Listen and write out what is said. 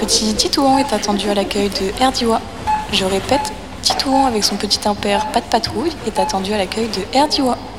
Petit Titouan est attendu à l'accueil de Erdiwa. Je répète, Titouan avec son petit impair pas de patrouille est attendu à l'accueil de Erdiwa.